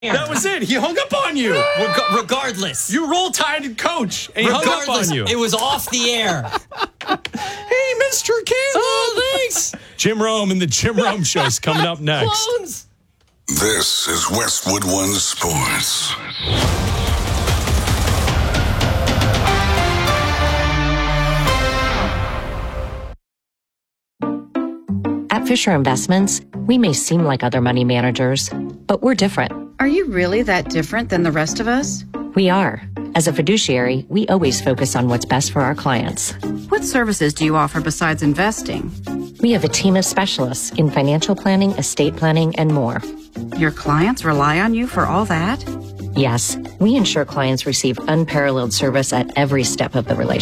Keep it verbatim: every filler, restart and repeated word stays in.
That was it. He hung up on you. Reg- regardless. You roll tide and coach, and he hung up on you. It was off the air. Hey, Mister King. Oh, thanks. Jim Rome and the Jim Rome Show is coming up next. Clones. This is Westwood One Sports. At Fisher Investments, we may seem like other money managers, but we're different. Are you really that different than the rest of us? We are. As a fiduciary, we always focus on what's best for our clients. What services do you offer besides investing? We have a team of specialists in financial planning, estate planning, and more. Your clients rely on you for all that? Yes, we ensure clients receive unparalleled service at every step of the relationship.